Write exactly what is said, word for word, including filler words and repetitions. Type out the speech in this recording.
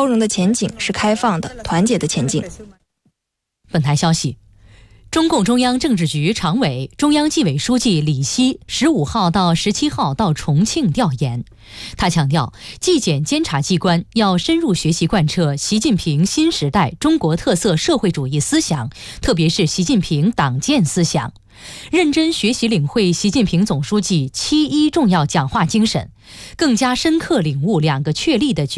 包容的前景，是开放的、团结的前景。 本台消息，中共中央政治局常委、中央纪委书记李希十五号到十七号到重庆调研。他强调，纪检监察机关要深入学习贯彻习近平新时代中国特色社会主义思想，特别是习近平党建思想，认真学习领会习近平总书记七一重要讲话精神，更加深刻领悟两个确立的